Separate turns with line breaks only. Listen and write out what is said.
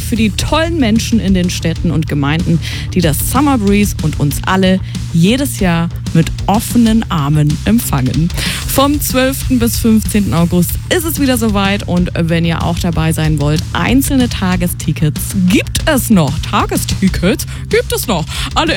für die tollen Menschen in den Städten und Gemeinden, die das Summer Breeze und uns alle jedes Jahr mit offenen Armen empfangen. Vom 12. bis 15. August ist es wieder soweit und wenn ihr auch dabei sein wollt, einzelne Tagestickets gibt es noch. Alle